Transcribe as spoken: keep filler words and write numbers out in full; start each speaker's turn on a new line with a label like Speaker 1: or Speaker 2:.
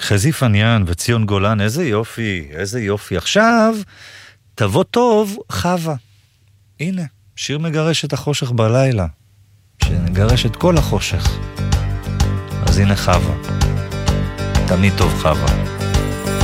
Speaker 1: חזי פניאן וציון גולן, איזה יופי, איזה יופי. עכשיו, תבוא טוב, חווה. הנה, שיר מגרש את החושך בלילה. שנגרש את כל החושך. אז הנה חווה. תמיד טוב חווה.